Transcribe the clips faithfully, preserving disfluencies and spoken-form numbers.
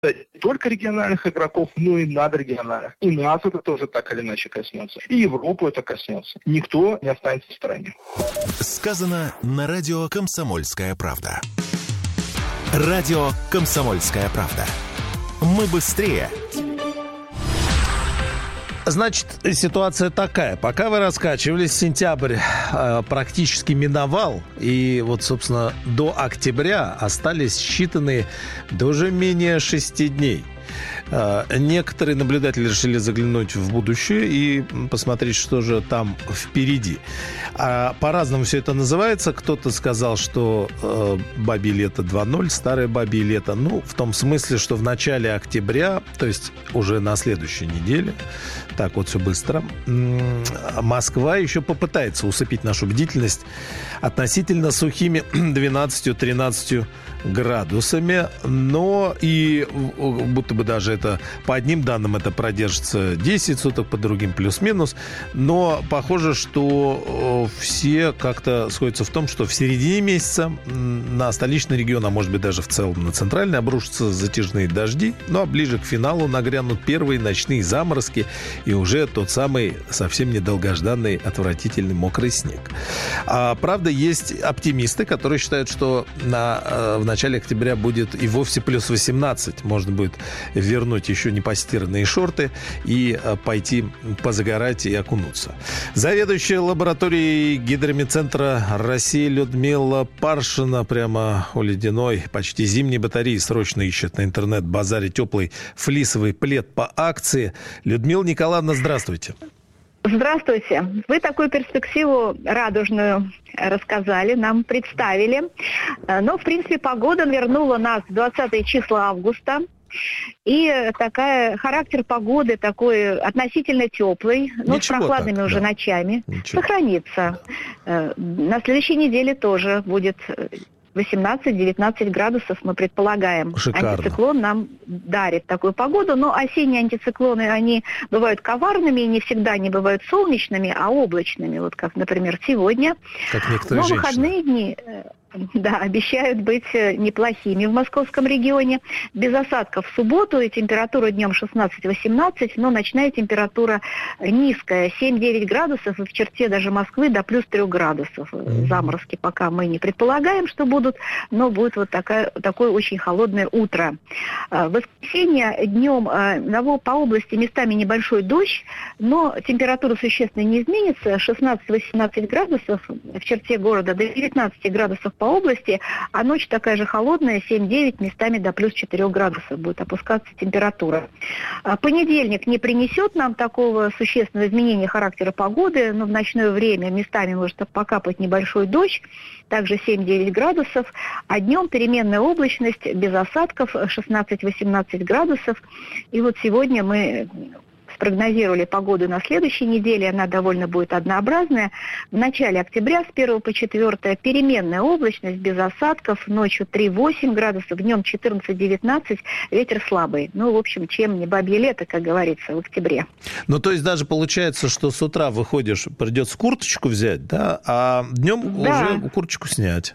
не только региональных игроков, но и надрегиональных. И нас это тоже так или иначе коснется. И Европу это коснется. Никто не останется в стороне. Сказано на радио «Комсомольская правда». Радио «Комсомольская правда». Мы быстрее. Значит, ситуация такая. Пока вы раскачивались, сентябрь э, практически миновал. И вот, собственно, до октября остались считанные даже менее шести дней. Э, некоторые наблюдатели решили заглянуть в будущее и посмотреть, что же там впереди. А по-разному все это называется. Кто-то сказал, что э, бабье лето два ноль, старое бабье лето. Ну, в том смысле, что в начале октября, то есть уже на следующей неделе, так вот все быстро, Москва еще попытается усыпить нашу бдительность относительно сухими двенадцатью-тринадцатью градусами, но и будто бы даже это по одним данным это продержится десять суток, по другим плюс-минус, но похоже, что все как-то сходятся в том, что в середине месяца на столичный регион, а может быть даже в целом на центральный, обрушатся затяжные дожди, ну а ближе к финалу нагрянут первые ночные заморозки и уже тот самый совсем недолгожданный отвратительный мокрый снег. А, правда, есть оптимисты, которые считают, что на, в начале октября будет и вовсе плюс восемнадцать. Можно будет вернуть еще не постиранные шорты и пойти позагорать и окунуться. Заведующая лабораторией Гидромедцентра России Людмила Паршина прямо у ледяной, почти зимней батареи срочно ищет на интернет-базаре теплый флисовый плед по акции. Людмила Николаевна, здравствуйте. Здравствуйте. Вы такую перспективу радужную рассказали, нам представили. Но, в принципе, погода вернула нас в двадцатые числа августа. И такая, характер погоды такой относительно теплый, но с прохладными так, уже да. ночами Ничего. сохранится. На следующей неделе тоже будет восемнадцать-девятнадцать градусов, мы предполагаем. Шикарно. Антициклон нам дарит такую погоду, но осенние антициклоны, они бывают коварными и не всегда не бывают солнечными, а облачными, вот как, например, сегодня. Как некоторые но женщины. Выходные дни... Да, обещают быть неплохими в московском регионе. Без осадков в субботу и температура днем шестнадцать-восемнадцать, но ночная температура низкая, семь-девять градусов, и в черте даже Москвы до плюс три градусов. Заморозки пока мы не предполагаем, что будут, но будет вот такая, такое очень холодное утро. В воскресенье днем по области местами небольшой дождь, но температура существенно не изменится, шестнадцать-восемнадцать градусов, в черте города до девятнадцати градусов по области, а ночь такая же холодная, семь-девять, местами до плюс четырех градусов будет опускаться температура. Понедельник не принесет нам такого существенного изменения характера погоды, но в ночное время местами может покапать небольшой дождь, также семь-девять градусов, а днем переменная облачность, без осадков, шестнадцать-восемнадцать градусов. И вот сегодня мы спрогнозировали погоду на следующей неделе, она довольно будет однообразная. В начале октября с первого по четвёртое переменная облачность, без осадков, ночью три-восемь градусов, днем четырнадцать-девятнадцать, ветер слабый. Ну, в общем, чем не бабье лето, как говорится, в октябре. Ну, то есть даже получается, что с утра выходишь, придется курточку взять, да, а днем да. уже курточку снять.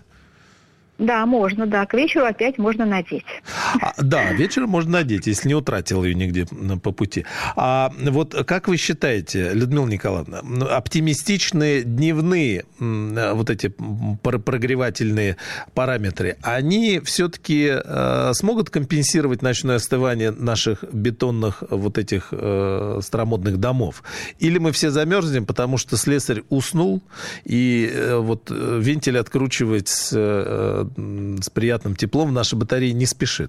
Да, можно, да. К вечеру опять можно надеть. А, да, вечером можно надеть, если не утратил ее нигде по пути. А вот как вы считаете, Людмила Николаевна, оптимистичные дневные вот эти прогревательные параметры, они все-таки э, смогут компенсировать ночное остывание наших бетонных вот этих э, старомодных домов? Или мы все замерзнем, потому что слесарь уснул, и э, вот вентиль откручивать с э, с приятным теплом в нашей батарее не спешит?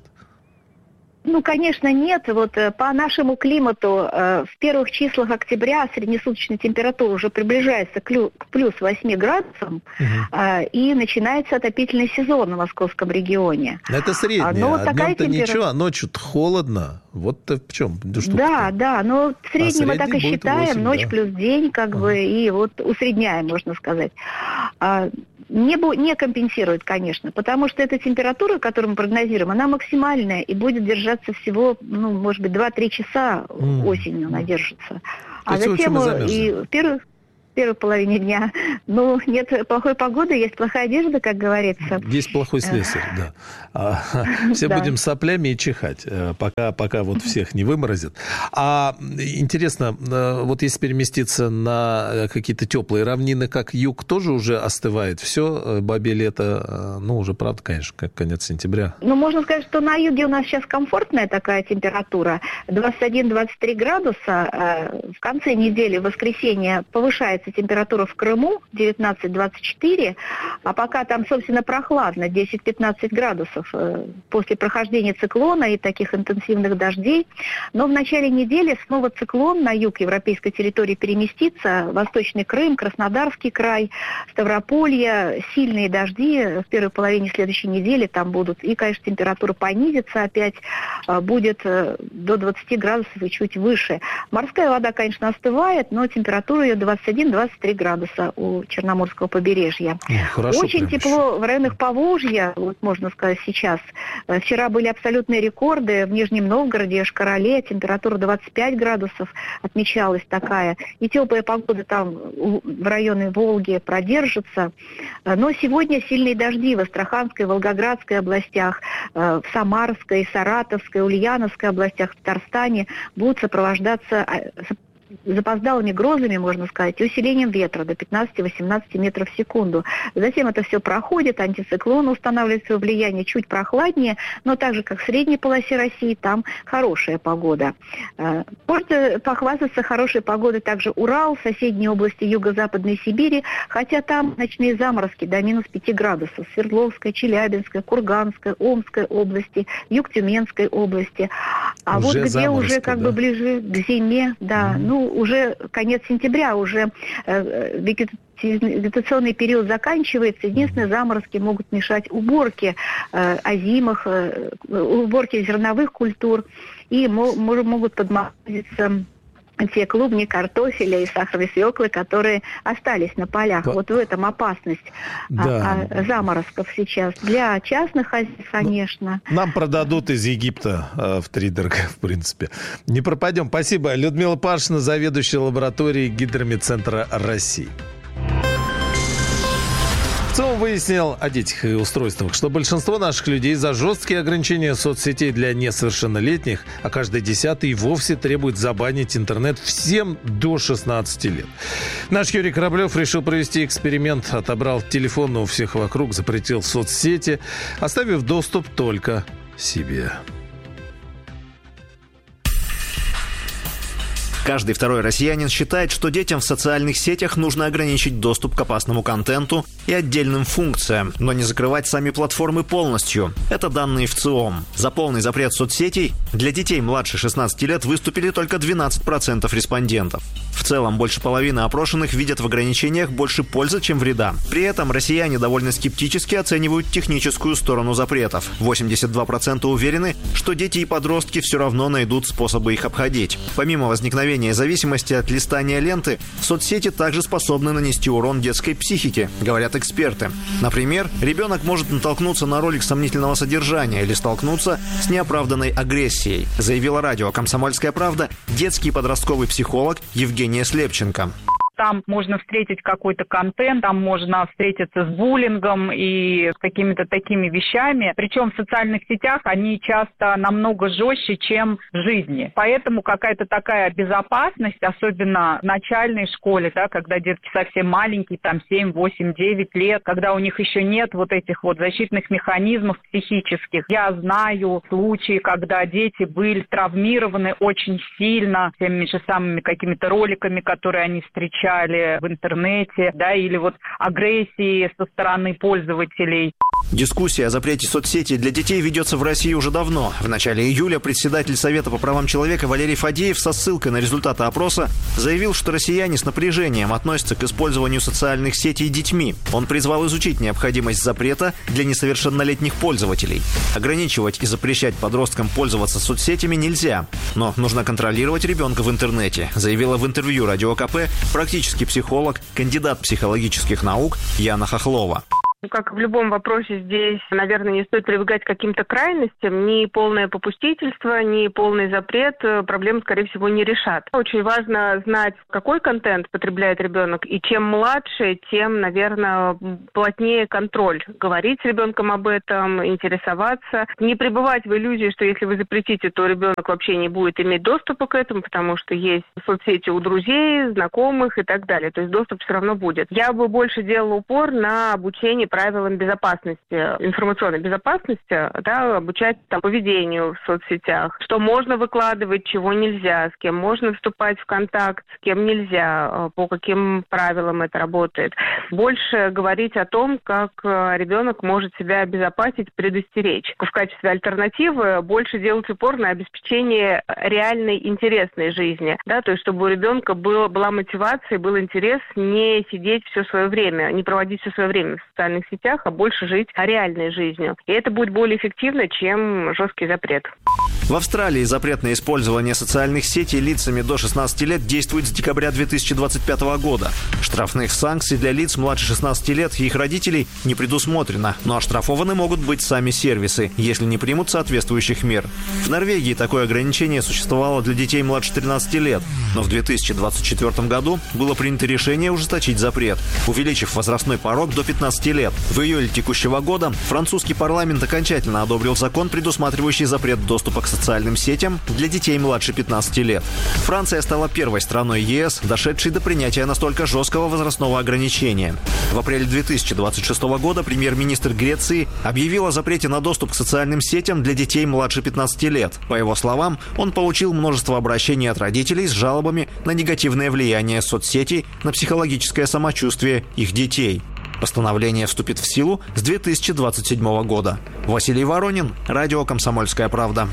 Ну, конечно, нет. Вот по нашему климату э, в первых числах октября среднесуточная температура уже приближается к, лю- к плюс восьми градусам, угу. э, и начинается отопительный сезон в московском регионе. Это средняя, но вот а такая днем-то температура... ничего, а ночью-то холодно. Вот в чем штука. Да, да, но в среднем а мы так и считаем, восемь, ночь да. плюс день, как ага. бы, и вот усредняем, можно сказать. А, не, бу- не компенсирует, конечно, потому что эта температура, которую мы прогнозируем, она максимальная и будет держаться всего, ну, может быть, два-три часа mm. осенью она держится. А затем и в первых... первой половине дня. Ну, нет плохой погоды, есть плохая одежда, как говорится. Есть плохой слесарь, да. А, все Да. будем соплями и чихать, э, пока, пока вот всех не выморозит. А интересно, э, вот если переместиться на какие-то теплые равнины, как юг, тоже уже остывает все, бабье лето, э, ну, уже, правда, конечно, как конец сентября. Ну, можно сказать, что на юге у нас сейчас комфортная такая температура, двадцать один - двадцать три градуса. В конце недели, в воскресенье, повышается температура в Крыму, девятнадцать - двадцать четыре, а пока там, собственно, прохладно, десять - пятнадцать градусов после прохождения циклона и таких интенсивных дождей. Но в начале недели снова циклон на юг европейской территории переместится, Восточный Крым, Краснодарский край, Ставрополье, сильные дожди в первой половине следующей недели там будут. И, конечно, температура понизится опять, будет до двадцати градусов и чуть выше. Морская вода, конечно, остывает, но температура ее двадцать один - двадцать три градуса у Черноморского побережья. Ну, хорошо, Очень тепло еще. в районах Поволжья, вот можно сказать сейчас. Вчера были абсолютные рекорды в Нижнем Новгороде, Йошкар-Оле, температура двадцать пять градусов отмечалась такая. И теплая погода там в районе Волги продержится. Но сегодня сильные дожди в Астраханской, Волгоградской областях, в Самарской, Саратовской, Ульяновской областях, в Татарстане будут сопровождаться запоздалыми грозами, можно сказать, и усилением ветра до пятнадцати - восемнадцати метров в секунду. Затем это все проходит, антициклон устанавливает свое влияние чуть прохладнее, но так же, как в средней полосе России, там хорошая погода. Может похвастаться хорошей погодой также Урал, соседние области Юго-Западной Сибири, хотя там ночные заморозки до минус пяти градусов. Свердловская, Челябинская, Курганская, Омская области, Юг Тюменской области. А Уже вот где уже как да? бы ближе к зиме, да, mm-hmm. ну уже конец сентября, уже э, вегетационный период заканчивается. Единственные заморозки могут мешать уборке э, озимых, э, уборке зерновых культур, и мо- могут подморозиться те клубни картофеля и сахарной свеклы, которые остались на полях. По... Вот в этом опасность да. а, а, заморозков сейчас. Для частных хозяйств, конечно. Нам продадут из Египта э, втридорога, в принципе. Не пропадем. Спасибо. Людмила Пашина, заведующая лабораторией Гидрометцентра России. ЦИОМ выяснил о детях и устройствах, что большинство наших людей за жесткие ограничения соцсетей для несовершеннолетних, а каждый десятый и вовсе требует забанить интернет всем до шестнадцати лет. Наш Юрий Кораблев решил провести эксперимент, отобрал телефоны у всех вокруг, запретил соцсети, оставив доступ только себе. Каждый второй россиянин считает, что детям в социальных сетях нужно ограничить доступ к опасному контенту и отдельным функциям, но не закрывать сами платформы полностью. Это данные в ЦИОМ. За полный запрет соцсетей для детей младше шестнадцати лет выступили только двенадцать процентов респондентов. В целом, больше половины опрошенных видят в ограничениях больше пользы, чем вреда. При этом россияне довольно скептически оценивают техническую сторону запретов. восемьдесят два процента уверены, что дети и подростки все равно найдут способы их обходить. Помимо возникновения зависимости от листания ленты, соцсети также способны нанести урон детской психике, говорят эксперты. Например, ребенок может натолкнуться на ролик сомнительного содержания или столкнуться с неоправданной агрессией, заявила радио «Комсомольская правда» детский и подростковый психолог Евгения Слепченко. Там можно встретить какой-то контент, там можно встретиться с буллингом и с какими-то такими вещами. Причем в социальных сетях они часто намного жестче, чем в жизни. Поэтому какая-то такая безопасность, особенно в начальной школе, да, когда детки совсем маленькие, там семь, восемь, девять лет, когда у них еще нет вот этих вот защитных механизмов психических. Я знаю случаи, когда дети были травмированы очень сильно теми же самыми какими-то роликами, которые они встречали в интернете, да, или вот агрессии со стороны пользователей. Дискуссия о запрете соцсетей для детей ведется в России уже давно. В начале июля председатель Совета по правам человека Валерий Фадеев со ссылкой на результаты опроса заявил, что россияне с напряжением относятся к использованию социальных сетей детьми. Он призвал изучить необходимость запрета для несовершеннолетних пользователей. Ограничивать и запрещать подросткам пользоваться соцсетями нельзя, но нужно контролировать ребенка в интернете, заявила в интервью Радио КП практический психолог, кандидат психологических наук Яна Хохлова. Как в любом вопросе здесь, наверное, не стоит прибегать к каким-то крайностям. Ни полное попустительство, ни полный запрет проблему, скорее всего, не решат. Очень важно знать, какой контент потребляет ребенок. И чем младше, тем, наверное, плотнее контроль. Говорить с ребенком об этом, интересоваться. Не пребывать в иллюзии, что если вы запретите, то ребенок вообще не будет иметь доступа к этому, потому что есть соцсети у друзей, знакомых и так далее. То есть доступ все равно будет. Я бы больше делала упор на обучение правилам безопасности, информационной безопасности, да, обучать там, поведению в соцсетях, что можно выкладывать, чего нельзя, с кем можно вступать в контакт, с кем нельзя, по каким правилам это работает. Больше говорить о том, как ребенок может себя обезопасить, предостеречь. В качестве альтернативы больше делать упор на обеспечение реальной интересной жизни, да, то есть чтобы у ребенка было, была мотивация, был интерес не сидеть все свое время, не проводить все свое время в социальных сетях, а больше жить реальной жизнью. И это будет более эффективно, чем жесткий запрет. В Австралии запрет на использование социальных сетей лицами до шестнадцати лет действует с декабря две тысячи двадцать пятого года. Штрафных санкций для лиц младше шестнадцати лет и их родителей не предусмотрено, но оштрафованы могут быть сами сервисы, если не примут соответствующих мер. В Норвегии такое ограничение существовало для детей младше тринадцати лет, но в две тысячи двадцать четвёртом году было принято решение ужесточить запрет, увеличив возрастной порог до пятнадцати лет. В июле текущего года французский парламент окончательно одобрил закон, предусматривающий запрет доступа к социальным сетям для детей младше пятнадцати лет. Франция стала первой страной ЕС, дошедшей до принятия настолько жесткого возрастного ограничения. В апреле две тысячи двадцать шестого года премьер-министр Греции объявил о запрете на доступ к социальным сетям для детей младше пятнадцати лет. По его словам, он получил множество обращений от родителей с жалобами на негативное влияние соцсетей на психологическое самочувствие их детей. Постановление вступит в силу с две тысячи двадцать седьмого года. Василий Воронин, радио «Комсомольская правда».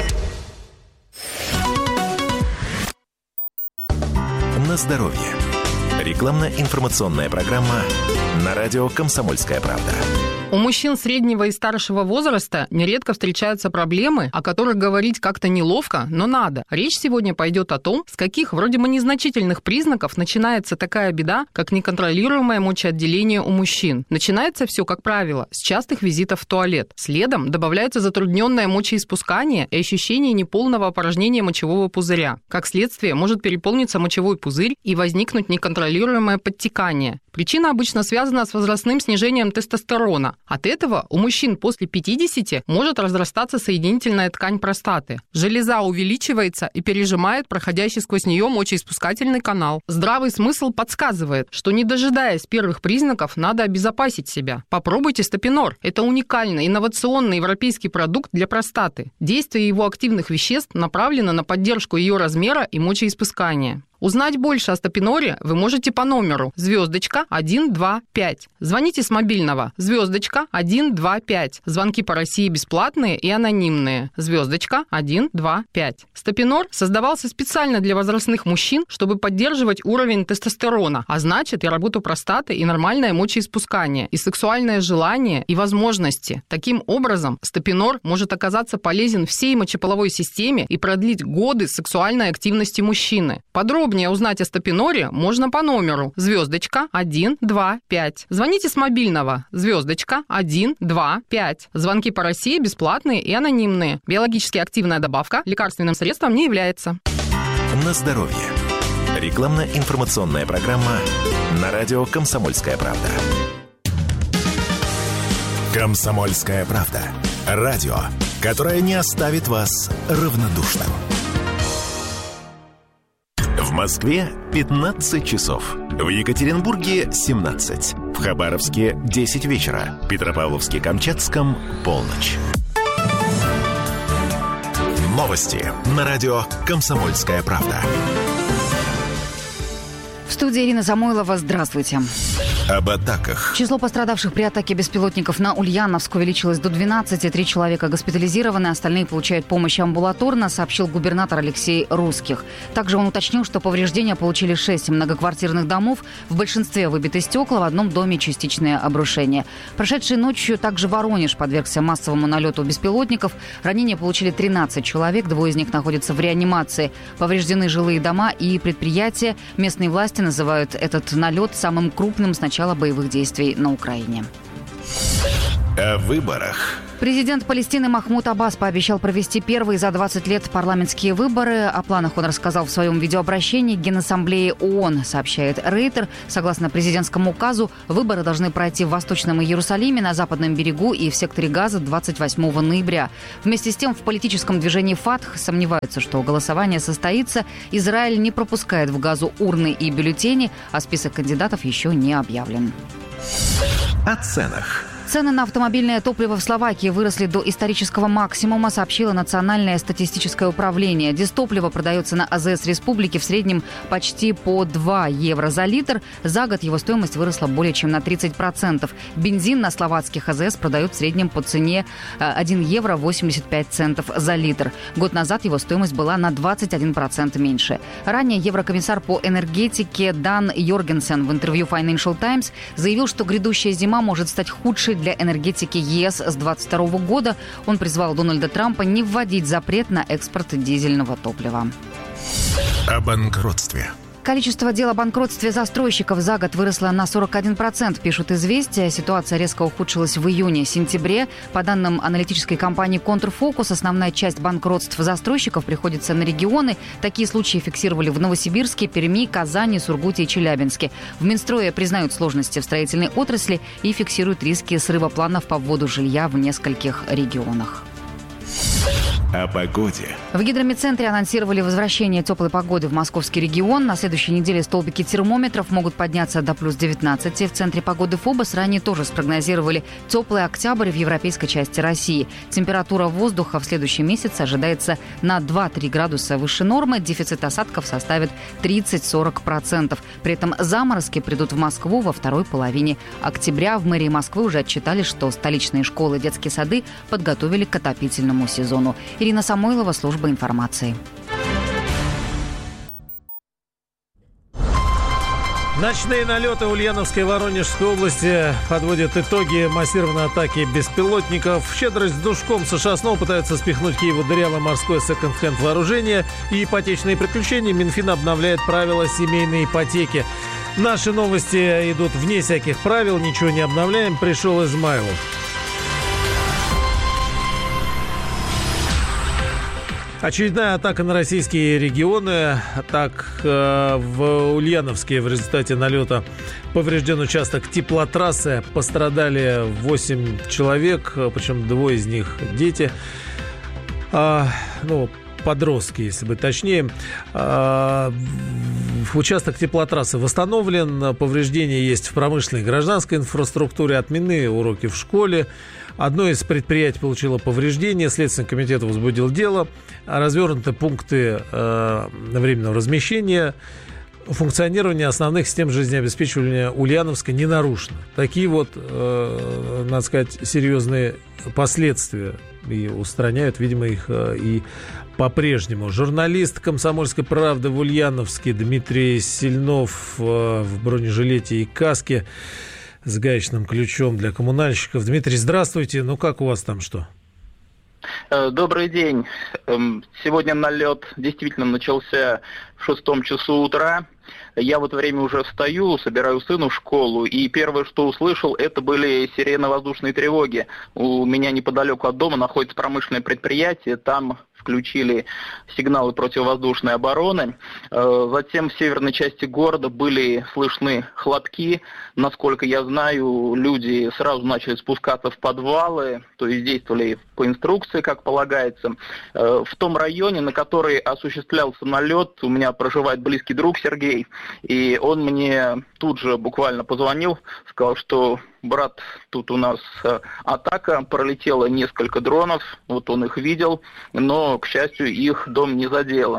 На здоровье. Рекламно-информационная программа на радио «Комсомольская правда». У мужчин среднего и старшего возраста нередко встречаются проблемы, о которых говорить как-то неловко, но надо. Речь сегодня пойдет о том, с каких вроде бы незначительных признаков начинается такая беда, как неконтролируемое мочеотделение у мужчин. Начинается все, как правило, с частых визитов в туалет. Следом добавляется затрудненное мочеиспускание и ощущение неполного опорожнения мочевого пузыря. Как следствие, может переполниться мочевой пузырь и возникнуть неконтролируемое подтекание. Причина обычно связана с возрастным снижением тестостерона. От этого у мужчин после пятидесяти может разрастаться соединительная ткань простаты. Железа увеличивается и пережимает проходящий сквозь нее мочеиспускательный канал. Здравый смысл подсказывает, что не дожидаясь первых признаков, надо обезопасить себя. Попробуйте Стопинор. Это уникальный инновационный европейский продукт для простаты. Действие его активных веществ направлено на поддержку ее размера и мочеиспускания. Узнать больше о Стопиноре вы можете по номеру звездочка один два пять. Звоните с мобильного звездочка один два пять. Звонки по России бесплатные и анонимные. Звездочка один два пять. Стопинор создавался специально для возрастных мужчин, чтобы поддерживать уровень тестостерона, а значит и работу простаты, и нормальное мочеиспускание, и сексуальное желание, и возможности. Таким образом, Стопинор может оказаться полезен всей мочеполовой системе и продлить годы сексуальной активности мужчины. Подробнее узнать о Стопиноре можно по номеру звездочка один два пять. Звоните с мобильного звездочка один два пять. Звонки по России бесплатные и анонимные. Биологически активная добавка лекарственным средством не является. На здоровье. Рекламно-информационная программа на радио «Комсомольская правда». «Комсомольская правда». Радио, которое не оставит вас равнодушным. В Москве пятнадцать часов. В Екатеринбурге семнадцать. В Хабаровске десять вечера. В Петропавловске-Камчатском полночь. Новости на радио «Комсомольская правда». В студии Ирина Самойлова. Здравствуйте. Об атаках. Число пострадавших при атаке беспилотников на Ульяновск увеличилось до двенадцати. Три человека госпитализированы, остальные получают помощь амбулаторно, сообщил губернатор Алексей Русских. Также он уточнил, что повреждения получили шесть многоквартирных домов. В большинстве выбиты стекла, в одном доме частичное обрушение. Прошедшей ночью также Воронеж подвергся массовому налету беспилотников. Ранения получили тринадцать человек, двое из них находятся в реанимации. Повреждены жилые дома и предприятия. Местные власти называют этот налет самым крупным с начала боевых действий на Украине. О выборах. Президент Палестины Махмуд Аббас пообещал провести первые за двадцать лет парламентские выборы. О планах он рассказал в своем видеообращении к Генассамблее ООН, сообщает Рейтер. Согласно президентскому указу, выборы должны пройти в Восточном Иерусалиме, на Западном берегу и в секторе Газа двадцать восьмого ноября. Вместе с тем, в политическом движении «Фатх» сомневаются, что голосование состоится. Израиль не пропускает в Газу урны и бюллетени, а список кандидатов еще не объявлен. О ценах. Цены на автомобильное топливо в Словакии выросли до исторического максимума, сообщило Национальное статистическое управление. Дизтопливо продается на АЗС Республики в среднем почти по два евро за литр. За год его стоимость выросла более чем на тридцать процентов. Бензин на словацких АЗС продают в среднем по цене один евро восемьдесят пять центов за литр. Год назад его стоимость была на двадцать один процент меньше. Ранее еврокомиссар по энергетике Дан Йоргенсен в интервью Financial Times заявил, что грядущая зима может стать худшей для энергетики ЕС с двадцать второго года. Он призвал Дональда Трампа не вводить запрет на экспорт дизельного топлива. О банкротстве. Количество дел о банкротстве застройщиков за год выросло на сорок один процент, пишут «Известия». Ситуация резко ухудшилась в июне-сентябре. По данным аналитической компании «Контрфокус», основная часть банкротств застройщиков приходится на регионы. Такие случаи фиксировали в Новосибирске, Перми, Казани, Сургуте и Челябинске. В Минстрое признают сложности в строительной отрасли и фиксируют риски срыва планов по вводу жилья в нескольких регионах. О погоде. В гидромедцентре анонсировали возвращение теплой погоды в московский регион. На следующей неделе столбики термометров могут подняться до плюс девятнадцати. В Центре погоды ФОБОС ранее тоже спрогнозировали теплый октябрь в европейской части России. Температура воздуха в следующем месяце ожидается на два-три градуса выше нормы. Дефицит осадков составит тридцать-сорок процентов. При этом заморозки придут в Москву во второй половине октября. В мэрии Москвы уже отчитали, что столичные школы и детские сады подготовили к отопительному сезону. Ирина Самойлова, служба информации. Ночные налеты Ульяновской и Воронежской области подводят итоги массированной атаки беспилотников. Щедрость с душком США снова пытаются спихнуть Киеву дырявое морское секонд-хенд вооружение и ипотечные приключения. Минфин обновляет правила семейной ипотеки. Наши новости идут вне всяких правил, ничего не обновляем. Пришел Измайлов. Очередная атака на российские регионы. Так, в Ульяновске в результате налета поврежден участок теплотрассы. Пострадали восемь человек, причем двое из них дети. А, ну, подростки, если быть точнее. А, участок теплотрассы восстановлен. Повреждения есть в промышленной и гражданской инфраструктуре. Отменены уроки в школе. Одно из предприятий получило повреждение. Следственный комитет возбудил дело. Развернуты пункты э, временного размещения. Функционирование основных систем жизнеобеспечивания Ульяновска не нарушено. Такие вот, э, надо сказать, серьезные последствия. И устраняют, видимо, их э, и по-прежнему. Журналист «Комсомольской правды» в Ульяновске Дмитрий Сильнов э, в бронежилете и каске с гаечным ключом для коммунальщиков. Дмитрий, здравствуйте. Ну, как у вас там что? Добрый день. Сегодня налет действительно начался в шестом часу утра. Я в это время уже встаю, собираю сына в школу, и первое, что услышал, это были сирены воздушной тревоги. У меня неподалеку от дома находится промышленное предприятие, там включили сигналы противовоздушной обороны. Затем в северной части города были слышны хлопки. Насколько я знаю, люди сразу начали спускаться в подвалы, то есть действовали по инструкции, как полагается. В том районе, на который осуществлялся налет, у меня проживает близкий друг Сергей, и он мне тут же буквально позвонил, сказал, что брат, тут у нас атака, пролетело несколько дронов, вот он их видел, но, к счастью, их дом не задело.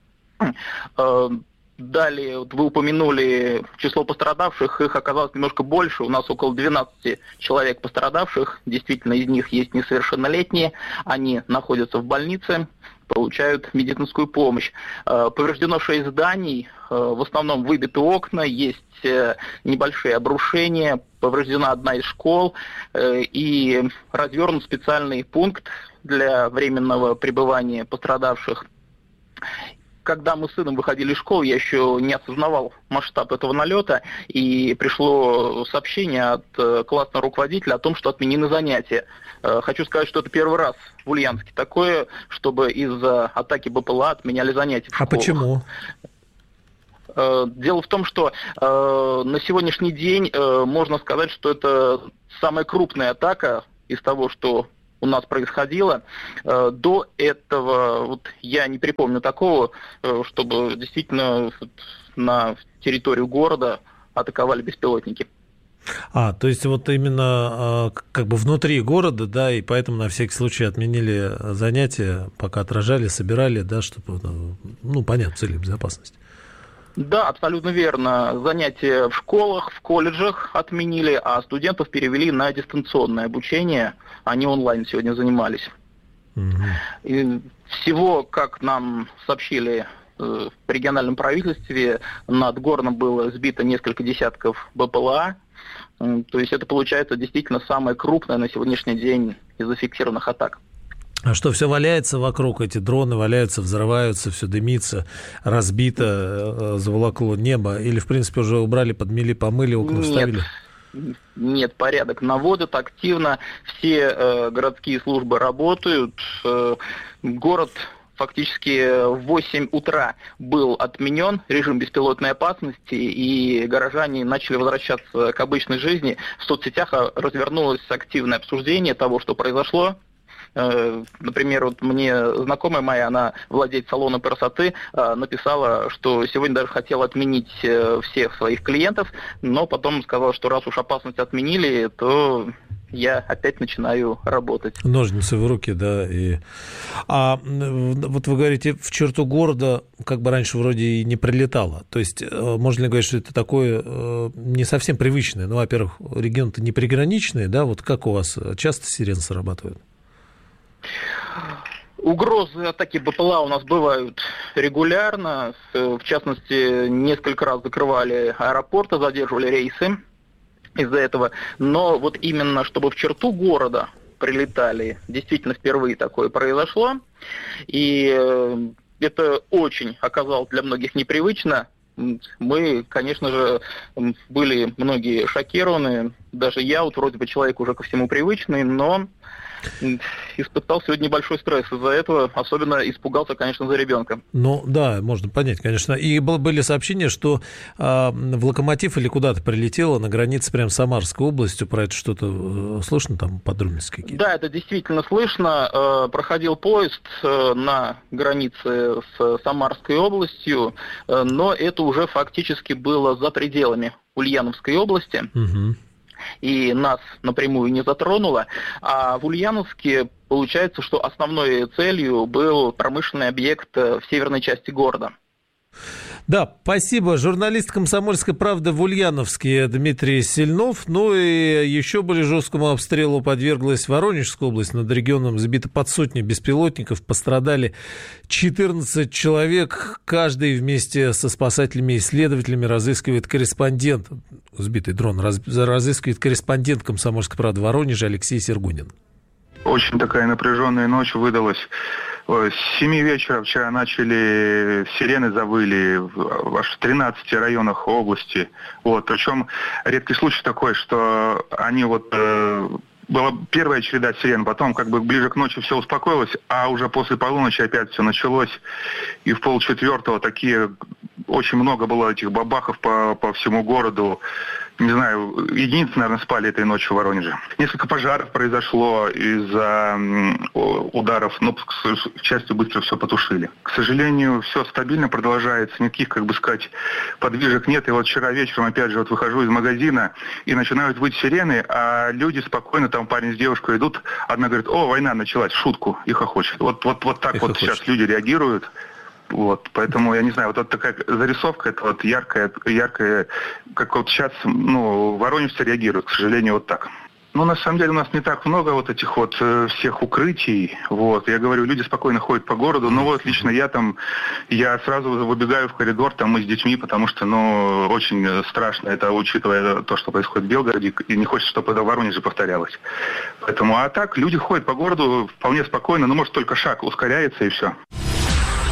Далее, вот вы упомянули число пострадавших, их оказалось немножко больше, у нас около двенадцати человек пострадавших, действительно из них есть несовершеннолетние, они находятся в больнице, получают медицинскую помощь. Повреждено шесть зданий, в основном выбиты окна, есть небольшие обрушения, повреждена одна из школ и развернут специальный пункт для временного пребывания пострадавших. когда мы с сыном выходили из школы, я еще не осознавал масштаб этого налета, и пришло сообщение от классного руководителя о том, что отменены занятия. Хочу сказать, что это первый раз в Ульяновске такое, чтобы из-за атаки БПЛА отменяли занятия в школах. А почему? Дело в том, что э, на сегодняшний день э, можно сказать, что это самая крупная атака из того, что у нас происходило. Э, до этого вот, я не припомню такого, э, чтобы действительно на территорию города атаковали беспилотники. А, то есть вот именно как бы внутри города, да, и поэтому на всякий случай отменили занятия, пока отражали, собирали, да, чтобы, ну, понятно, цели безопасности. Да, абсолютно верно. Занятия в школах, в колледжах отменили, а студентов перевели на дистанционное обучение. Они онлайн сегодня занимались. Угу. И всего, как нам сообщили в региональном правительстве, над городом было сбито несколько десятков БПЛА. То есть это получается действительно самая крупная на сегодняшний день из зафиксированных атак. А что, все валяется вокруг, эти дроны валяются, взрываются, все дымится, разбито, заволокло небо? Или, в принципе, уже убрали, подмели, помыли, окна Нет. вставили? Нет, порядок наводят активно, все э, городские службы работают, э, город фактически в восемь утра был отменен режим беспилотной опасности, и горожане начали возвращаться к обычной жизни. В соцсетях развернулось активное обсуждение того, что произошло. Например, вот мне знакомая моя, она владеет салоном красоты, написала, что сегодня даже хотела отменить всех своих клиентов, но потом сказала, что раз уж опасность отменили, то я опять начинаю работать. Ножницы в руки, да. И... А вот вы говорите, в черту города как бы раньше вроде и не прилетало. То есть можно ли говорить, что это такое не совсем привычное? Ну, во-первых, регион-то не приграничный, да? Вот как у вас часто сирены срабатывают? Угрозы атаки БПЛА у нас бывают регулярно. В частности, несколько раз закрывали аэропорты, задерживали рейсы из-за этого. Но вот именно, чтобы в черту города прилетали, действительно впервые такое произошло. И это очень оказалось для многих непривычно. Мы, конечно же, были многие шокированы. Даже я, вот вроде бы человек уже ко всему привычный, но испытал сегодня небольшой стресс из-за этого, особенно испугался, конечно, за ребенка. Ну, да, можно понять, конечно. И были сообщения, что э, в Локомотив или куда-то прилетело на границе прямо с Самарской областью. Про это что-то слышно, там подробности какие-то? Да, это действительно слышно. Э, проходил поезд э, на границе с Самарской областью, э, но это уже фактически было за пределами Ульяновской области. Угу. И нас напрямую не затронуло. А в Ульяновске получается, что основной целью был промышленный объект в северной части города. Да, спасибо. Журналист «Комсомольской правды» в Ульяновске Дмитрий Сильнов. Ну и еще более жесткому обстрелу подверглась Воронежская область. Над регионом сбито под сотню беспилотников. Пострадали четырнадцать человек. Каждый вместе со спасателями и исследователями разыскивает корреспондент. Сбитый дрон разыскивает корреспондент «Комсомольской правды» в Воронеже Алексей Сергунин. Очень такая напряженная ночь выдалась. С семи вечера вчера начали, сирены завыли аж в тринадцати районах области. Вот. Причем редкий случай такой, что они вот... Э, была первая череда сирен, потом как бы ближе к ночи все успокоилось, а уже после полуночи опять все началось. И в полчетвертого такие... Очень много было этих бабахов по, по всему городу. Не знаю, единицы, наверное, спали этой ночью в Воронеже. Несколько пожаров произошло из-за ударов, но, к счастью, быстро все потушили. К сожалению, все стабильно продолжается, никаких, как бы сказать, подвижек нет. И вот вчера вечером, опять же, вот выхожу из магазина, и начинают выть сирены, а люди спокойно, там парень с девушкой идут, одна говорит: о, война началась, в шутку, и хохочет. Вот, вот, вот так и вот хохочет. Сейчас люди реагируют. Вот, поэтому, я не знаю, вот, вот такая зарисовка, это вот яркая, яркая, как вот сейчас, ну, воронежцы реагируют, к сожалению, вот так. Ну, на самом деле, у нас не так много вот этих вот э, всех укрытий, вот, я говорю, люди спокойно ходят по городу, но вот лично я там, я сразу выбегаю в коридор, там мы с детьми, потому что, ну, очень страшно это, учитывая то, что происходит в Белгороде, и не хочется, чтобы это в Воронеже повторялось. Поэтому, а так, люди ходят по городу вполне спокойно, ну, может, только шаг ускоряется и все.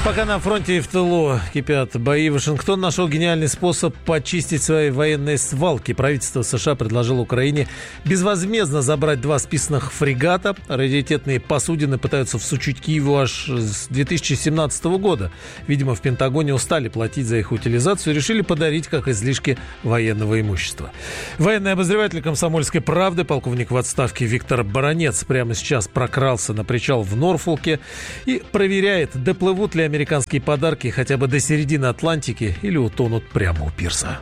Пока на фронте и в тылу кипят бои, Вашингтон нашел гениальный способ почистить свои военные свалки. Правительство США предложило Украине безвозмездно забрать два списанных фрегата. Раритетные посудины пытаются всучить Киеву аж с две тысячи семнадцатого года. Видимо, в Пентагоне устали платить за их утилизацию и решили подарить как излишки военного имущества. Военный обозреватель «Комсомольской правды», полковник в отставке Виктор Баранец, прямо сейчас прокрался на причал в Норфолке и проверяет, доплывут ли американские подарки хотя бы до середины Атлантики или утонут прямо у пирса.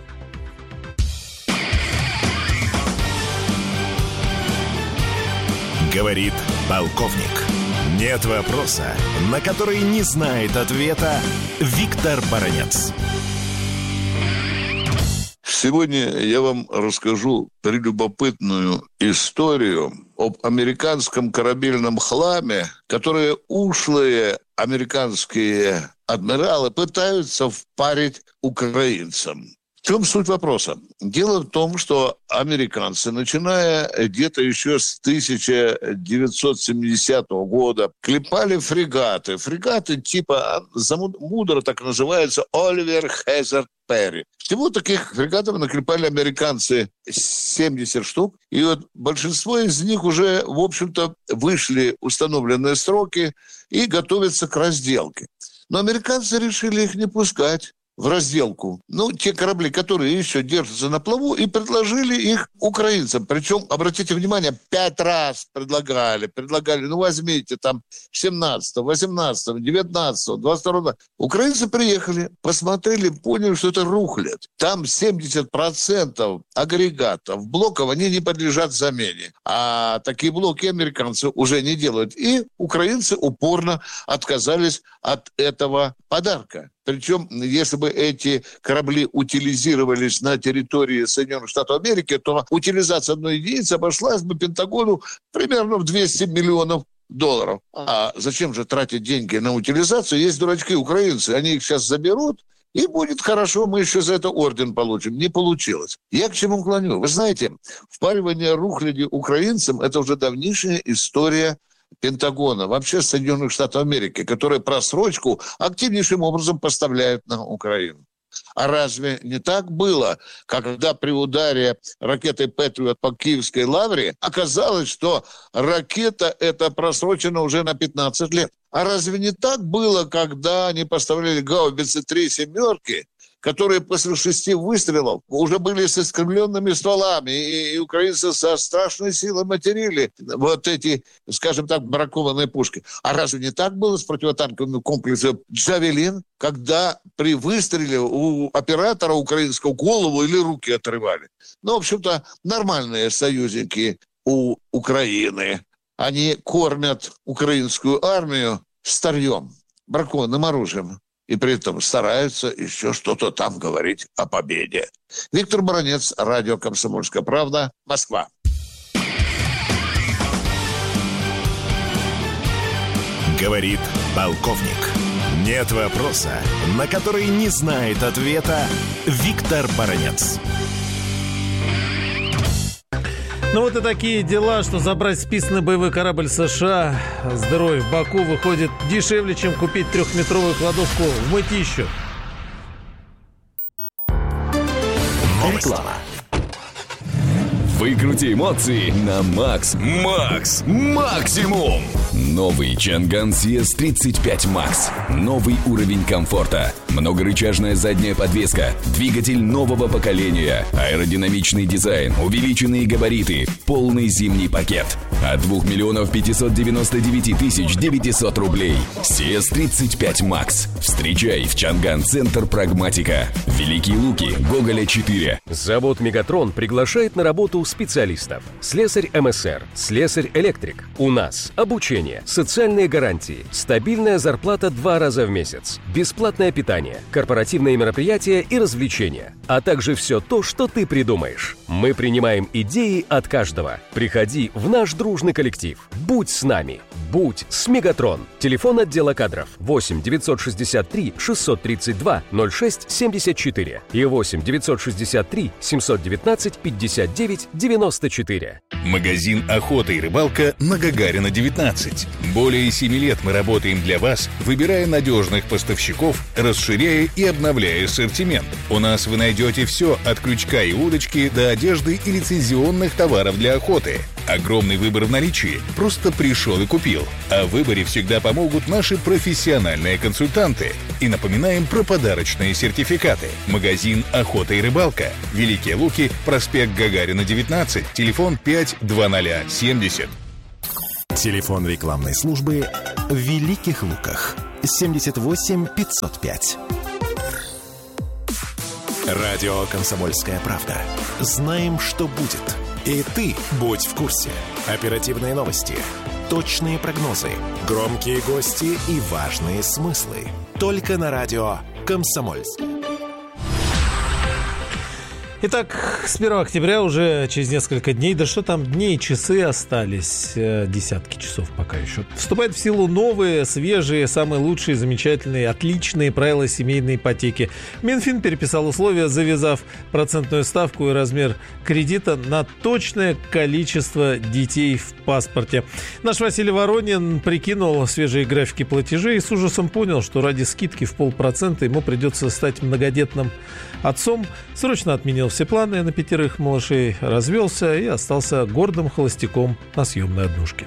Говорит полковник. Нет вопроса, на который не знает ответа Виктор Баранец. Сегодня я вам расскажу прелюбопытную историю об американском корабельном хламе, которые ушлые американские адмиралы пытаются впарить украинцам. В чем суть вопроса? Дело в том, что американцы, начиная где-то еще с тысяча девятьсот семидесятого года, клепали фрегаты. Фрегаты типа, мудро так называется, Оливер Хезард Перри. Всего таких фрегатов наклепали американцы семьдесят штук. И вот большинство из них уже, в общем-то, вышли установленные сроки и готовятся к разделке. Но американцы решили их не пускать в разделку. Ну, те корабли, которые еще держатся на плаву, и предложили их украинцам. Причем, обратите внимание, пять раз предлагали. Предлагали, ну, возьмите там семнадцатого, восемнадцатого, девятнадцатого, двадцать второго. Украинцы приехали, посмотрели, поняли, что это рухлядь. Там семьдесят процентов агрегатов, блоков, они не подлежат замене. А такие блоки американцы уже не делают. И украинцы упорно отказались от этого подарка. Причем, если бы эти корабли утилизировались на территории Соединенных Штатов Америки, то утилизация одной единицы обошлась бы Пентагону примерно в двести миллионов долларов. А зачем же тратить деньги на утилизацию? Есть дурачки украинцы, они их сейчас заберут, и будет хорошо, мы еще за это орден получим. Не получилось. Я к чему клоню? Вы знаете, впаривание рухляди украинцам – это уже давнейшая история Пентагона, вообще Соединенных Штатов Америки, которые просрочку активнейшим образом поставляют на Украину. А разве не так было, когда при ударе ракетой «Патриот» по Киевской лавре оказалось, что ракета эта просрочена уже на пятнадцать лет? А разве не так было, когда они поставляли гаубицы «три семерки», которые после шести выстрелов уже были с искривленными стволами, и, и украинцы со страшной силой материли вот эти, скажем так, бракованные пушки. А разве не так было с противотанковым комплексом «Джавелин», когда при выстреле у оператора украинского голову или руки отрывали? Ну, в общем-то, нормальные союзники у Украины. Они кормят украинскую армию старьем, бракованным оружием. И при этом стараются еще что-то там говорить о победе. Виктор Баранец, радио «Комсомольская правда», Москва. Говорит полковник. Нет вопроса, на который не знает ответа Виктор Баранец. Ну вот и такие дела, что забрать списанный боевой корабль США с дырой в боку выходит дешевле, чем купить трехметровую кладовку в Мытищу. Реклама. Выкрути эмоции на макс. Макс. Максимум. Новый Чанган си эс тридцать пять Макс. Новый уровень комфорта. Многорычажная задняя подвеска. Двигатель нового поколения. Аэродинамичный дизайн. Увеличенные габариты. Полный зимний пакет. От двух миллионов пятьсот девяносто девять тысяч девятьсот рублей. си эс тридцать пять Макс. Встречай в Чанган Центр Прагматика. Великие Луки. Гоголя четыре. Завод «Мегатрон» приглашает на работу специалистов. Слесарь эм эс эр, слесарь-электрик. У нас обучение, социальные гарантии, стабильная зарплата два раза в месяц, бесплатное питание, корпоративные мероприятия и развлечения, а также все то, что ты придумаешь. Мы принимаем идеи от каждого. Приходи в наш дружный коллектив. Будь с нами. Будь с Мегатрон. Телефон отдела кадров восемь девятьсот шестьдесят три шестьсот тридцать два ноль шесть семьдесят четыре и восемь девятьсот шестьдесят три семьсот девятнадцать пятьдесят девять девяносто четыре. Магазин «Охота и рыбалка» на Гагарина, девятнадцать. Более семи лет мы работаем для вас, выбирая надежных поставщиков, расширяя и обновляя ассортимент. У нас вы найдете все от крючка и удочки до одежды и лицензионных товаров для охоты. Огромный выбор в наличии. Просто пришел и купил. О выборе всегда помогут наши профессиональные консультанты. И напоминаем про подарочные сертификаты. Магазин «Охота и рыбалка». Великие Луки, проспект Гагарина, девятнадцать. Телефон пять два ноль семьдесят. Телефон рекламной службы в Великих Луках. семьдесят восемь пятьсот пять. Радио «Комсомольская правда». Знаем, что будет. И ты будь в курсе. Оперативные новости, точные прогнозы, громкие гости и важные смыслы. Только на радио «Комсомольск». Итак, с первого октября уже через несколько дней, да что там, дней, часы остались, десятки часов пока еще, вступают в силу новые, свежие, самые лучшие, замечательные, отличные правила семейной ипотеки. Минфин переписал условия, завязав процентную ставку и размер кредита на точное количество детей в паспорте. Наш Василий Воронин прикинул свежие графики платежей и с ужасом понял, что ради скидки в полпроцента ему придется стать многодетным отцом. Срочно отменил все планы на пятерых малышей, развелся и остался гордым холостяком на съемной однушке.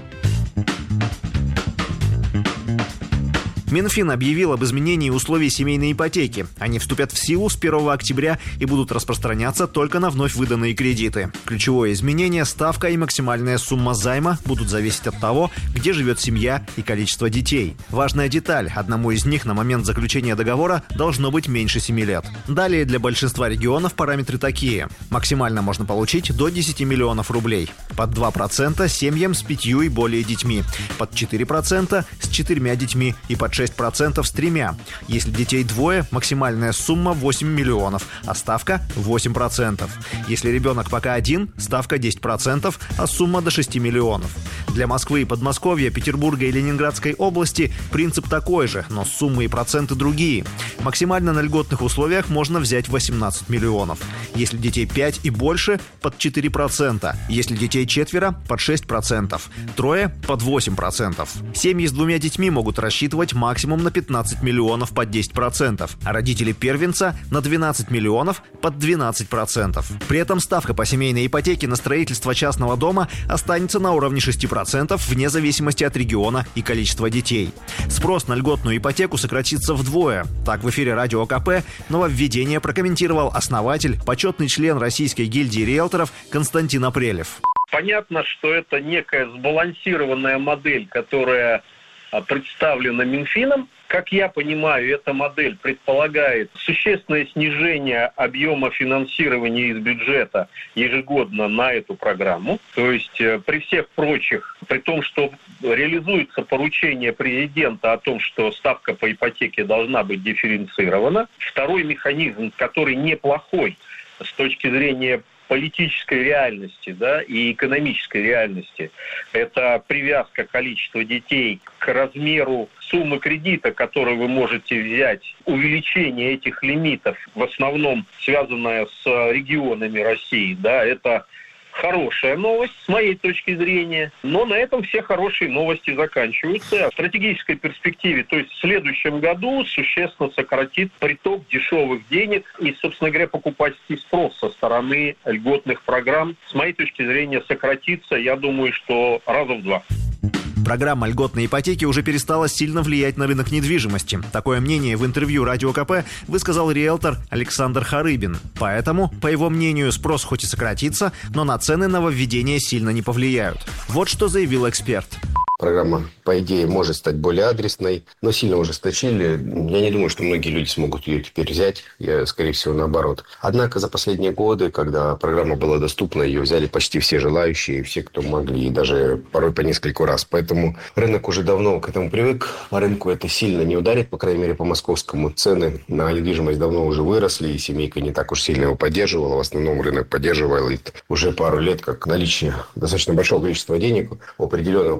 Минфин объявил об изменении условий семейной ипотеки. Они вступят в силу с первого октября и будут распространяться только на вновь выданные кредиты. Ключевое изменение – ставка и максимальная сумма займа будут зависеть от того, где живет семья и количество детей. Важная деталь – одному из них на момент заключения договора должно быть меньше семи лет. Далее для большинства регионов параметры такие. Максимально можно получить до десяти миллионов рублей. Под два процента семьям с пятью и более детьми. Под четыре процента с четырьмя детьми и под шесть процентов с тремя. Если детей двое, максимальная сумма восемь миллионов, а ставка восемь процентов. Если ребенок пока один, ставка десять процентов, а сумма до шести миллионов. Для Москвы и Подмосковья, Петербурга и Ленинградской области принцип такой же, но суммы и проценты другие. Максимально на льготных условиях можно взять восемнадцать миллионов. Если детей пять и больше, под четыре процента. Если детей четверо, под шесть процентов. Трое, под восемь процентов. Семьи с двумя детьми могут рассчитывать максимум на пятнадцать миллионов под десять процентов, а родители первенца на двенадцать миллионов под двенадцать процентов. При этом ставка по семейной ипотеке на строительство частного дома останется на уровне шести процентов вне зависимости от региона и количества детей. Спрос на льготную ипотеку сократится вдвое. Так, в эфире Радио КП нововведение прокомментировал основатель, почетный член Российской гильдии риэлторов Константин Апрелев. Понятно, что это некая сбалансированная модель, которая представлена Минфином. Как я понимаю, эта модель предполагает существенное снижение объема финансирования из бюджета ежегодно на эту программу. То есть при всех прочих, при том, что реализуется поручение президента о том, что ставка по ипотеке должна быть дифференцирована. Второй механизм, который неплохой с точки зрения политической реальности, да, и экономической реальности. Это привязка количества детей к размеру суммы кредита, которую вы можете взять. Увеличение этих лимитов, в основном связанное с регионами России, да, это хорошая новость с моей точки зрения, но на этом все хорошие новости заканчиваются. В стратегической перспективе, то есть в следующем году, существенно сократит приток дешевых денег и, собственно говоря, покупательский спрос со стороны льготных программ, с моей точки зрения, сократится, я думаю, что раза в два. Программа льготной ипотеки уже перестала сильно влиять на рынок недвижимости. Такое мнение в интервью Радио КП высказал риэлтор Александр Харыбин. Поэтому, по его мнению, спрос хоть и сократится, но на цены нововведения сильно не повлияют. Вот что заявил эксперт. Программа, по идее, может стать более адресной, но сильно ужесточили. Я не думаю, что многие люди смогут ее теперь взять. Я, скорее всего, наоборот. Однако за последние годы, когда программа была доступна, ее взяли почти все желающие, все, кто могли, и даже порой по нескольку раз. Поэтому рынок уже давно к этому привык. По рынку это сильно не ударит, по крайней мере, по московскому. Цены на недвижимость давно уже выросли, и семейка не так уж сильно его поддерживала. В основном рынок поддерживал и уже пару лет, как наличие достаточно большого количества денег у определенного количества людей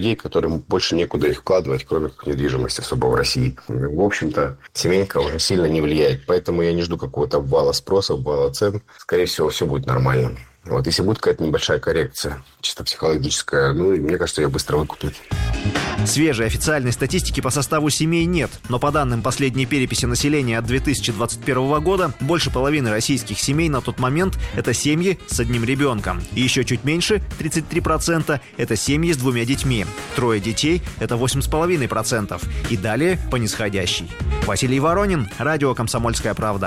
людей, которым больше некуда их вкладывать, кроме как недвижимости особо в России. В общем-то, семейка уже сильно не влияет. Поэтому я не жду какого-то обвала спроса, обвала цен. Скорее всего, все будет нормально. Вот, если будет какая-то небольшая коррекция, чисто психологическая, ну, мне кажется, ее быстро выкупят. Свежей официальной статистики по составу семей нет, но по данным последней переписи населения от две тысячи двадцать первого года, больше половины российских семей на тот момент – это семьи с одним ребенком. И еще чуть меньше, тридцать три процента – это семьи с двумя детьми. Трое детей – это восемь целых пять десятых процента. И далее по нисходящей. Василий Воронин, радио «Комсомольская правда».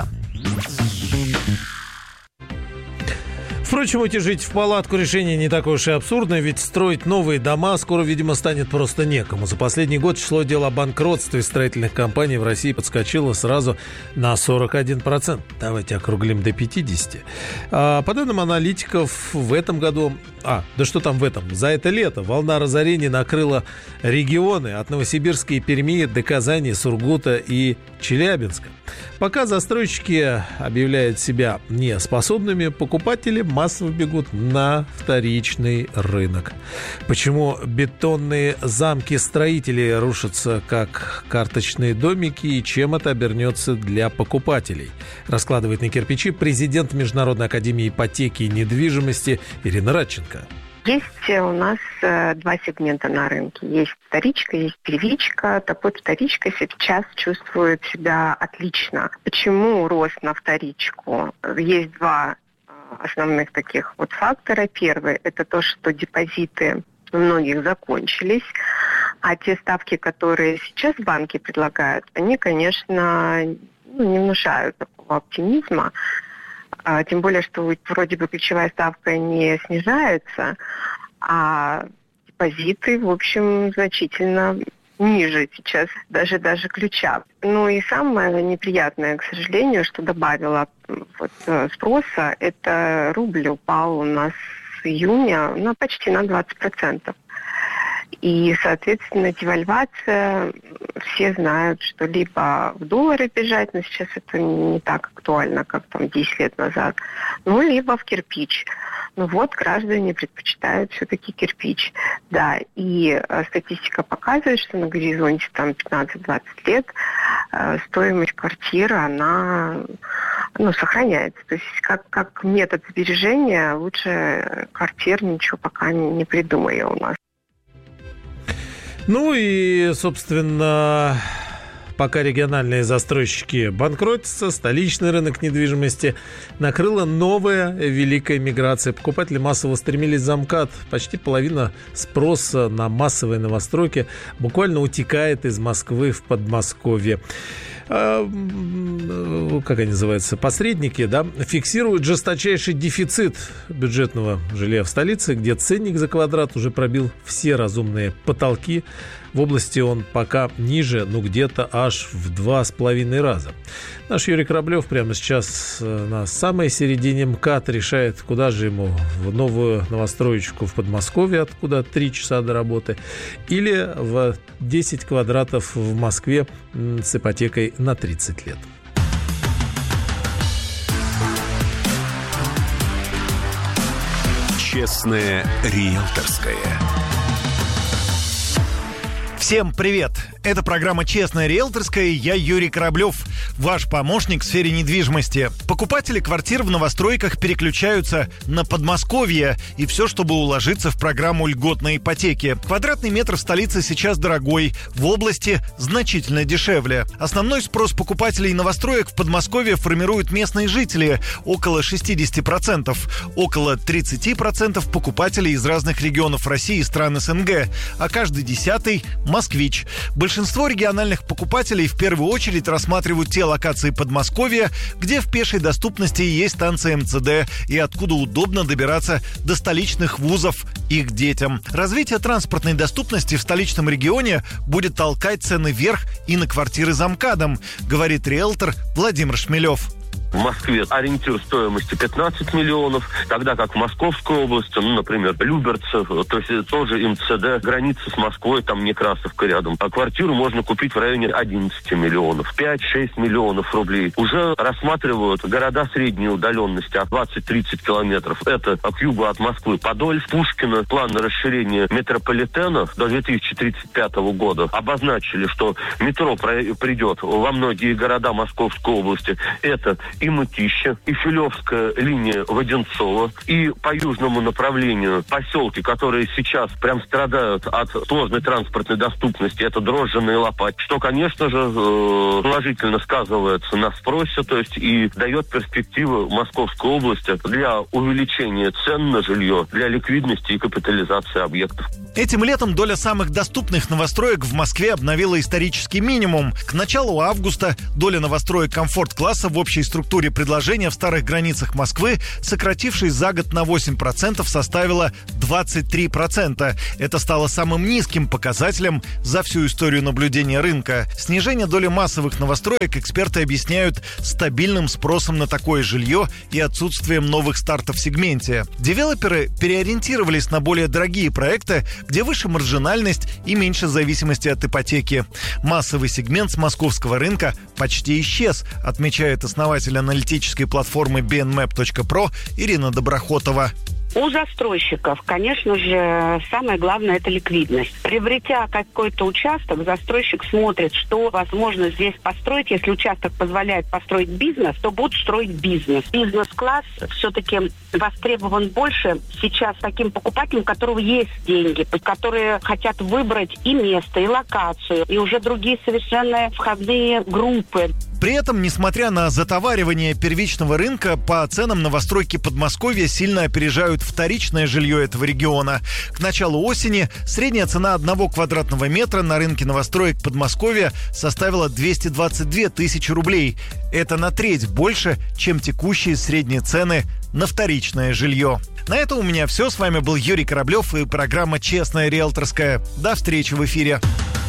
Впрочем, уйти жить в палатку решение не такое уж и абсурдное, ведь строить новые дома скоро, видимо, станет просто некому. За последний год число дел о банкротстве строительных компаний в России подскочило сразу на сорок один процент. Давайте округлим до пятидесяти. А, по данным аналитиков, в этом году... А, да что там в этом? За это лето волна разорений накрыла регионы от Новосибирска и Перми до Казани, Сургута и Челябинска. Пока застройщики объявляют себя неспособными, покупатели массово бегут на вторичный рынок. Почему бетонные замки строителей рушатся как карточные домики и чем это обернется для покупателей, раскладывает на кирпичи президент Международной академии ипотеки и недвижимости Ирина Радченко. Есть у нас э, два сегмента на рынке. Есть вторичка, есть первичка. Так вот, вторичка сейчас чувствует себя отлично. Почему рост на вторичку? Есть два э, основных таких вот фактора. Первый – это то, что депозиты у многих закончились. А те ставки, которые сейчас банки предлагают, они, конечно, ну, не внушают такого оптимизма. А, тем более, что вроде бы ключевая ставка не снижается, а депозиты, в общем, значительно ниже сейчас, даже, даже ключа. Ну и самое неприятное, к сожалению, что добавило вот, спроса, это рубль упал у нас с июня ну, почти на двадцать процентов. И, соответственно, девальвация, все знают, что либо в доллары бежать, но сейчас это не так актуально, как там десять лет назад, ну, либо в кирпич. Ну вот, граждане предпочитают все-таки кирпич. Да, и э, статистика показывает, что на горизонте там пятнадцать-двадцать лет э, стоимость квартиры, она ну, сохраняется. То есть как, как метод сбережения лучше квартир ничего пока не, не придумали у нас. Ну и, собственно, пока региональные застройщики банкротятся, столичный рынок недвижимости накрыла новая великая миграция. Покупатели массово стремились за МКАД. Почти половина спроса на массовые новостройки буквально утекает из Москвы в Подмосковье. Как они называются, посредники, да, фиксируют жесточайший дефицит бюджетного жилья в столице, где ценник за квадрат уже пробил все разумные потолки. В области он пока ниже, ну где-то аж в два с половиной раза. Наш Юрий Кораблев прямо сейчас на самой середине МКАД решает, куда же ему, в новую новостроечку в Подмосковье, откуда три часа до работы, или в десять квадратов в Москве с ипотекой на тридцать лет. Честное риэлторское. Всем привет! Это программа «Честная риэлторская» и я Юрий Кораблев, ваш помощник в сфере недвижимости. Покупатели квартир в новостройках переключаются на Подмосковье, и все, чтобы уложиться в программу льготной ипотеки. Квадратный метр в столице сейчас дорогой, в области значительно дешевле. Основной спрос покупателей новостроек в Подмосковье формируют местные жители, около шестьдесят процентов. Около тридцать процентов покупателей из разных регионов России и стран СНГ, а каждый десятый – москвич. Большинство региональных покупателей в первую очередь рассматривают те локации Подмосковья, где в пешей доступности есть станция МЦД и откуда удобно добираться до столичных вузов их детям. Развитие транспортной доступности в столичном регионе будет толкать цены вверх и на квартиры за МКАДом, говорит риэлтор Владимир Шмелев. В Москве ориентир стоимости пятнадцать миллионов, тогда как в Московской области, ну, например, Люберцы, то есть тоже МЦД, граница с Москвой, там Некрасовка рядом. А квартиру можно купить в районе одиннадцать миллионов. пять-шесть миллионов рублей. Уже рассматривают города средней удаленности от двадцать-тридцать километров. Это к югу от Москвы Подольск, Пушкино. План расширения метрополитена до две тысячи тридцать пятого года обозначили, что метро придет во многие города Московской области. Это и Мытища, и Филевская линия Воденцова, и по южному направлению поселки, которые сейчас прям страдают от сложной транспортной доступности, это Дрожжино и Лопать, что, конечно же, положительно сказывается на спросе, то есть и дает перспективы Московской области для увеличения цен на жилье, для ликвидности и капитализации объектов. Этим летом доля самых доступных новостроек в Москве обновила исторический минимум. К началу августа доля новостроек комфорт-класса в общей структуре предложения в старых границах Москвы, сократившись за год на восемь процентов, составила двадцать три процента. Это стало самым низким показателем за всю историю наблюдения рынка. Снижение доли массовых новостроек эксперты объясняют стабильным спросом на такое жилье и отсутствием новых стартов в сегменте. Девелоперы переориентировались на более дорогие проекты, где выше маржинальность и меньше зависимости от ипотеки. Массовый сегмент с московского рынка почти исчез, отмечает основатель аналитической платформы би эн мэп точка про Ирина Доброхотова. У застройщиков, конечно же, самое главное – это ликвидность. Приобретя какой-то участок, застройщик смотрит, что возможно здесь построить. Если участок позволяет построить бизнес, то будут строить бизнес. Бизнес-класс все-таки востребован больше сейчас таким покупателям, у которого есть деньги, которые хотят выбрать и место, и локацию, и уже другие совершенно входные группы. При этом, несмотря на затоваривание первичного рынка, по ценам новостройки Подмосковья сильно опережают вторичное жилье этого региона. К началу осени средняя цена одного квадратного метра на рынке новостроек Подмосковья составила двести двадцать две тысячи рублей. Это на треть больше, чем текущие средние цены на вторичное жилье. На этом у меня все. С вами был Юрий Кораблев и программа «Честная риэлторская». До встречи в эфире.